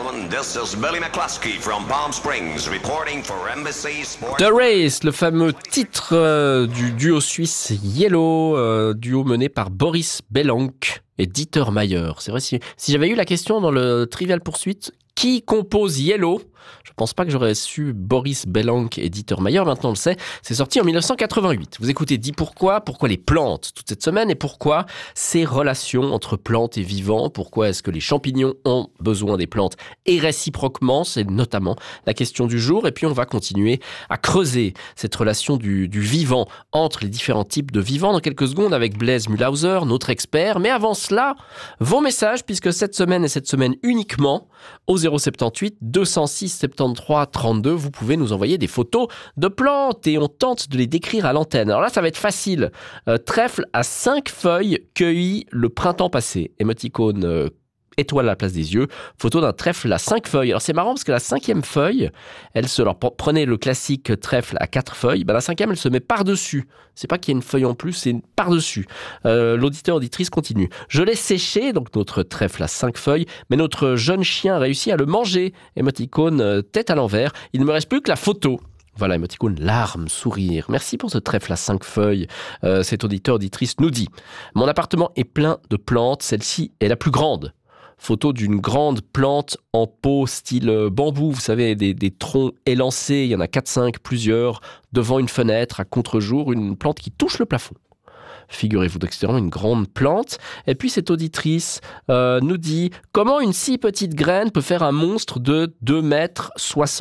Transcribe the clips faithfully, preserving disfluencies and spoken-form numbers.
gentlemen, this is Billy McCluskey from Palm Springs, reporting for Embassy Sports. The Race, le fameux titre euh, du duo suisse Yellow, euh, duo mené par Boris Belenk et Dieter Meier. C'est vrai, si, si j'avais eu la question dans le Trivial Pursuit, qui compose Yellow ? Je pense pas que j'aurais su Boris Belenk et Dieter Meier, maintenant on le sait. C'est sorti en dix-neuf cent quatre-vingt-huit. Vous écoutez Dis pourquoi, pourquoi les plantes toute cette semaine et pourquoi ces relations entre plantes et vivants, pourquoi est-ce que les champignons ont besoin des plantes et réciproquement, c'est notamment la question du jour. Et puis on va continuer à creuser cette relation du, du vivant entre les différents types de vivants dans quelques secondes avec Blaise Mühlhauser, notre expert. Mais avant cela, vos messages, puisque cette semaine et cette semaine uniquement, au zéro soixante-dix-huit deux cent six soixante-treize trente-deux, vous pouvez nous envoyer des photos de plantes et on tente de les décrire à l'antenne. Alors là, ça va être facile. Euh, trèfle à cinq feuilles cueillies le printemps passé. Émoticône euh, étoile à la place des yeux. Photo d'un trèfle à cinq feuilles. Alors c'est marrant parce que la cinquième feuille, elle se... Alors prenez le classique trèfle à quatre feuilles, ben la cinquième, elle se met par-dessus. C'est pas qu'il y a une feuille en plus, c'est par-dessus. Euh, l'auditeur, auditrice continue. Je l'ai séché, donc notre trèfle à cinq feuilles, mais notre jeune chien a réussi à le manger. Émoticône euh, tête à l'envers. Il ne me reste plus que la photo. Voilà, émoticône, larmes, sourire. Merci pour ce trèfle à cinq feuilles. Euh, cet auditeur, auditrice nous dit « Mon appartement est plein de plantes, celle-ci est la plus grande. » Photo d'une grande plante en pot style bambou, vous savez, des, des troncs élancés, il y en a quatre cinq, plusieurs, devant une fenêtre à contre-jour, une plante qui touche le plafond. Figurez-vous, donc c'est vraiment une grande plante. Et puis cette auditrice euh, nous dit « Comment une si petite graine peut faire un monstre de deux mètres soixante-deux ?»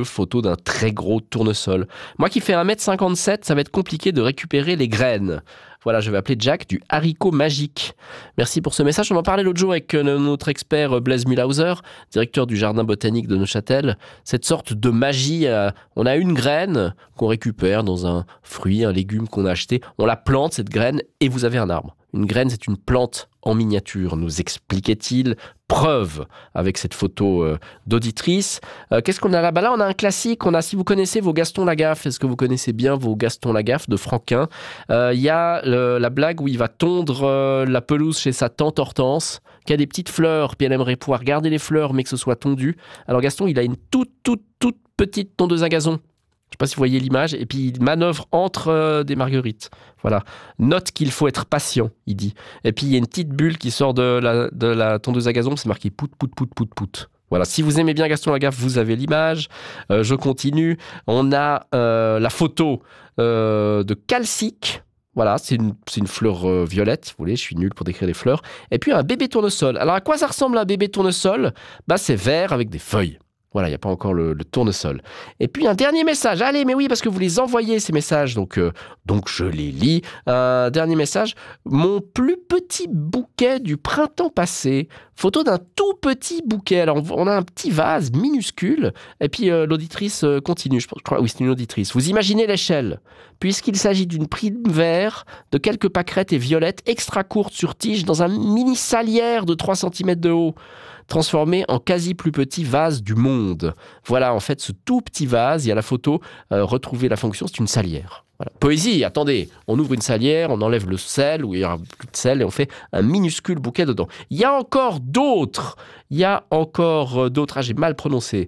Photo d'un très gros tournesol. Moi qui fais un mètre cinquante-sept, ça va être compliqué de récupérer les graines. Voilà, je vais appeler Jack du haricot magique. Merci pour ce message. On en parlait l'autre jour avec notre expert Blaise Mühlhauser, directeur du jardin botanique de Neuchâtel. Cette sorte de magie, euh, on a une graine qu'on récupère dans un fruit, un légume qu'on a acheté. On la plante, cette graine, et vous avez un arbre. Une graine, c'est une plante en miniature, nous expliquait-il. Preuve avec cette photo euh, d'auditrice. Euh, qu'est-ce qu'on a là-bas ? Là, on a un classique. On a, si vous connaissez vos Gaston Lagaffe, est-ce que vous connaissez bien vos Gaston Lagaffe de Franquin ? Il euh, y a le, la blague où il va tondre euh, la pelouse chez sa tante Hortense, qui a des petites fleurs, puis elle aimerait pouvoir garder les fleurs, mais que ce soit tondu. Alors Gaston, il a une toute, toute, toute petite tondeuse à gazon. Je ne sais pas si vous voyez l'image, et puis il manœuvre entre euh, des marguerites. Voilà. Note qu'il faut être patient, il dit. Et puis il y a une petite bulle qui sort de la, de la tondeuse à gazon, c'est marqué pout, pout, pout, pout, pout. Voilà. Si vous aimez bien Gaston Lagaffe, vous avez l'image. Euh, je continue. On a euh, la photo euh, de Calcique. Voilà, c'est une, c'est une fleur euh, violette, si vous voulez, je suis nul pour décrire les fleurs. Et puis un bébé tournesol. Alors à quoi ça ressemble un bébé tournesol ? Bah, c'est vert avec des feuilles. Voilà, il n'y a pas encore le, le tournesol. Et puis un dernier message. Allez, mais oui, parce que vous les envoyez, ces messages. Donc, euh, donc je les lis. Un dernier message. Mon plus petit bouquet du printemps passé. Photo d'un tout petit bouquet. Alors, on a un petit vase minuscule. Et puis, euh, l'auditrice euh, continue. Je crois, oui, c'est une auditrice. Vous imaginez l'échelle. Puisqu'il s'agit d'une prime vert, de quelques pâquerettes et violettes extra courtes sur tige dans un mini salière de trois centimètres de haut, transformé en quasi plus petit vase du monde. Voilà, en fait, ce tout petit vase, il y a la photo, euh, retrouver la fonction, c'est une salière. Voilà. Poésie, attendez, on ouvre une salière, on enlève le sel, où il y aura plus de sel, et on fait un minuscule bouquet dedans. Il y a encore d'autres, il y a encore d'autres, ah, j'ai mal prononcé.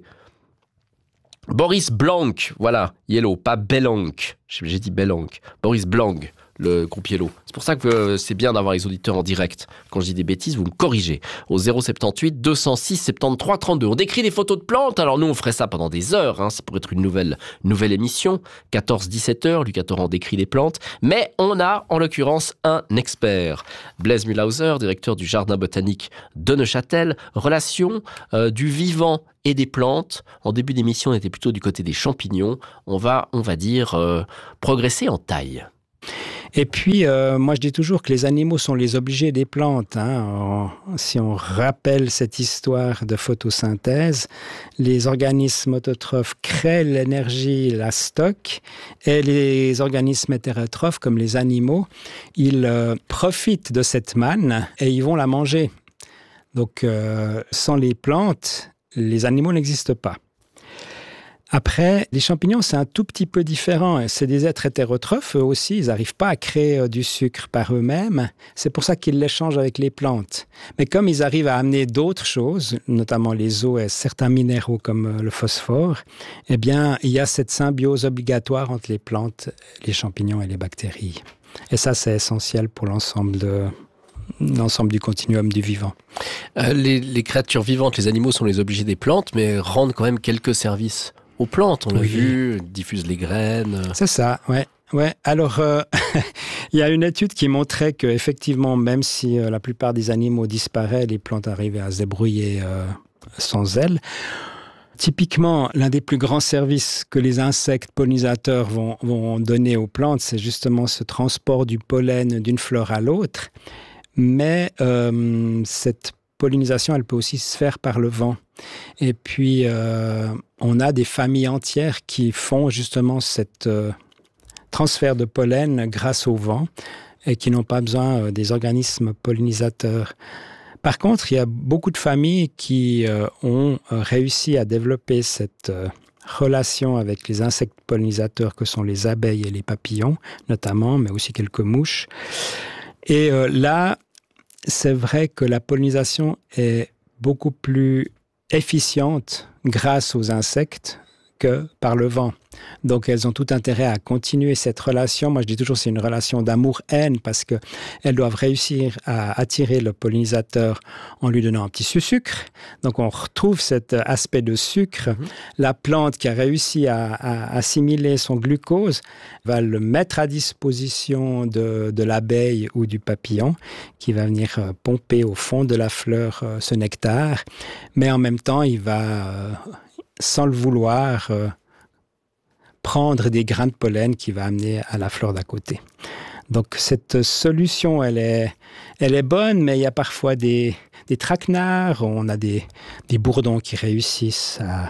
Boris Blanc, voilà, Yellow, pas Belenk, j'ai dit Belenk, Boris Blanc, le groupe Yellow. C'est pour ça que euh, c'est bien d'avoir les auditeurs en direct. Quand je dis des bêtises, vous me corrigez. Au zéro soixante-dix-huit deux cent six soixante-treize trente-deux. On décrit des photos de plantes, alors nous on ferait ça pendant des heures, hein. Ça pourrait être une nouvelle, nouvelle émission, quatorze dix-sept heures, Lucas Torrent décrit des plantes, mais on a en l'occurrence un expert. Blaise Mühlhauser, directeur du jardin botanique de Neuchâtel, relation euh, du vivant et des plantes. En début d'émission, on était plutôt du côté des champignons. On va, on va dire, euh, progresser en taille. Et puis, euh, moi je dis toujours que les animaux sont les obligés des plantes. Hein. On, si on rappelle cette histoire de photosynthèse, les organismes autotrophes créent l'énergie, la stockent, et les organismes hétérotrophes, comme les animaux, ils euh, profitent de cette manne et ils vont la manger. Donc, euh, sans les plantes, les animaux n'existent pas. Après, les champignons, c'est un tout petit peu différent. C'est des êtres hétérotrophes, eux aussi. Ils n'arrivent pas à créer euh, du sucre par eux-mêmes. C'est pour ça qu'ils l'échangent avec les plantes. Mais comme ils arrivent à amener d'autres choses, notamment les eaux et certains minéraux comme euh, le phosphore, eh bien, il y a cette symbiose obligatoire entre les plantes, les champignons et les bactéries. Et ça, c'est essentiel pour l'ensemble de... l'ensemble du continuum du vivant. Euh, les, les créatures vivantes, les animaux sont les objets des plantes, mais rendent quand même quelques services aux plantes. On l'a Oui. vu, diffusent les graines. C'est ça, ouais. Ouais. Alors, euh, il y a une étude qui montrait qu'effectivement, même si euh, la plupart des animaux disparaissent, les plantes arrivaient à se débrouiller euh, sans elles. Typiquement, l'un des plus grands services que les insectes pollinisateurs vont, vont donner aux plantes, c'est justement ce transport du pollen d'une fleur à l'autre. Mais euh, cette pollinisation, elle peut aussi se faire par le vent. Et puis, euh, on a des familles entières qui font justement cet euh, transfert de pollen grâce au vent et qui n'ont pas besoin euh, des organismes pollinisateurs. Par contre, il y a beaucoup de familles qui euh, ont réussi à développer cette euh, relation avec les insectes pollinisateurs que sont les abeilles et les papillons, notamment, mais aussi quelques mouches. Et euh, là, c'est vrai que la pollinisation est beaucoup plus efficiente grâce aux insectes que par le vent. Donc, elles ont tout intérêt à continuer cette relation. Moi, je dis toujours que c'est une relation d'amour-haine parce qu'elles doivent réussir à attirer le pollinisateur en lui donnant un petit sucre. Donc, on retrouve cet aspect de sucre. Mmh. La plante qui a réussi à, à assimiler son glucose va le mettre à disposition de, de l'abeille ou du papillon qui va venir pomper au fond de la fleur ce nectar. Mais en même temps, il va, sans le vouloir, prendre des grains de pollen qui va amener à la fleur d'à côté. Donc cette solution, elle est, elle est bonne, mais il y a parfois des, des traquenards, on a des, des bourdons qui réussissent à,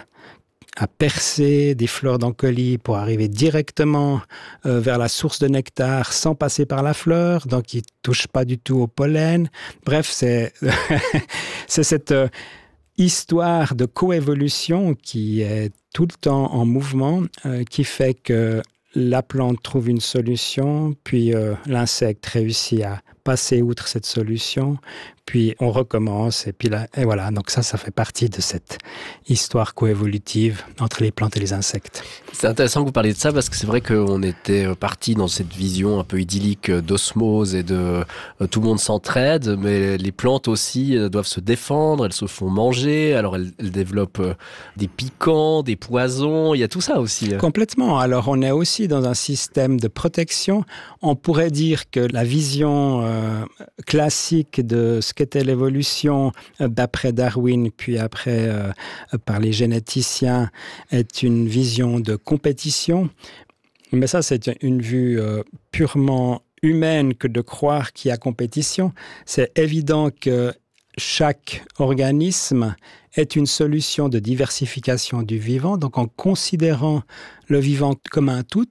à percer des fleurs d'encolie pour arriver directement euh, vers la source de nectar sans passer par la fleur, donc ils ne touchent pas du tout au pollen. Bref, c'est, c'est cette euh, histoire de coévolution qui est tout le temps en mouvement, euh, qui fait que la plante trouve une solution, puis euh, l'insecte réussit à passer outre cette solution, puis on recommence, et puis là, et voilà. Donc ça, ça fait partie de cette histoire coévolutive entre les plantes et les insectes. C'est intéressant que vous parliez de ça, parce que c'est vrai qu'on était parti dans cette vision un peu idyllique d'osmose et de euh, tout le monde s'entraide, mais les plantes aussi euh, doivent se défendre, elles se font manger, alors elles, elles développent euh, des piquants, des poisons, il y a tout ça aussi. Complètement. Alors on est aussi dans un système de protection. On pourrait dire que la vision euh, classique de ce qu'était l'évolution d'après Darwin, puis après euh, par les généticiens, est une vision de compétition. Mais ça, c'est une vue euh, purement humaine que de croire qu'il y a compétition. C'est évident que chaque organisme est une solution de diversification du vivant. Donc, en considérant le vivant comme un tout,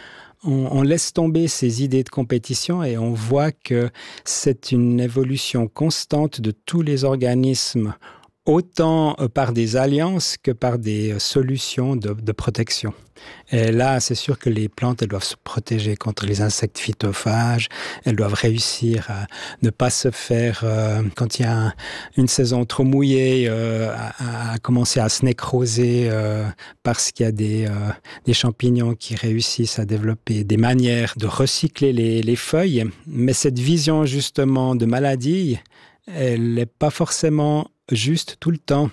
on, on laisse tomber ces idées de compétition et on voit que c'est une évolution constante de tous les organismes, autant par des alliances que par des solutions de, de protection. Et là, c'est sûr que les plantes, elles doivent se protéger contre les insectes phytophages, elles doivent réussir à ne pas se faire, euh, quand il y a un, une saison trop mouillée, euh, à, à commencer à se nécroser euh, parce qu'il y a des, euh, des champignons qui réussissent à développer des manières de recycler les, les feuilles. Mais cette vision justement de maladie, elle n'est pas forcément juste tout le temps.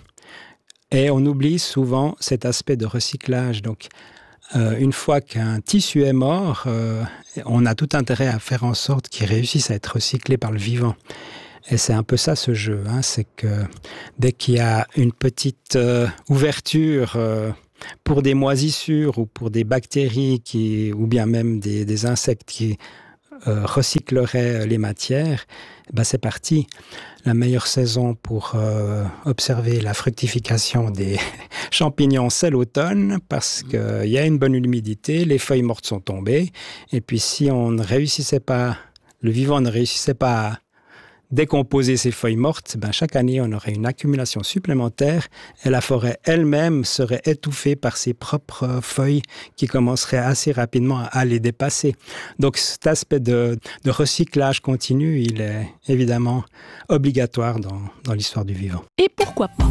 Et on oublie souvent cet aspect de recyclage. Donc, euh, une fois qu'un tissu est mort, euh, on a tout intérêt à faire en sorte qu'il réussisse à être recyclé par le vivant. Et c'est un peu ça ce jeu, hein, c'est que dès qu'il y a une petite euh, ouverture euh, pour des moisissures ou pour des bactéries qui, ou bien même des, des insectes qui euh, recycleraient les matières, ben c'est parti. La meilleure saison pour euh, observer la fructification des champignons, c'est l'automne, parce qu'il y a une bonne humidité, les feuilles mortes sont tombées, et puis si on ne réussissait pas, le vivant ne réussissait pas à décomposer ces feuilles mortes, ben chaque année, on aurait une accumulation supplémentaire et la forêt elle-même serait étouffée par ses propres feuilles qui commenceraient assez rapidement à les dépasser. Donc cet aspect de, de recyclage continu, il est évidemment obligatoire dans, dans l'histoire du vivant. Et pourquoi pas ?